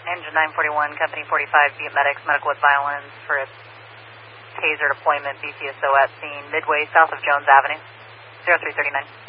Engine 941, Company 45, via medics, medical with violence for a taser deployment, BCSO at scene, midway south of Jones Avenue, 0339.